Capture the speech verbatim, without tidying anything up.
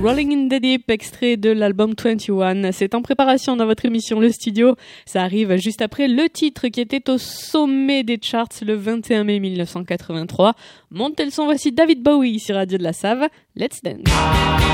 Rolling in the Deep, extrait de l'album vingt et un. C'est en préparation dans votre émission Le Studio. Ça arrive juste après le titre qui était au sommet des charts le vingt et un mai mille neuf cent quatre-vingt-trois. Montez le son, voici David Bowie sur Radio de la Save. Let's dance.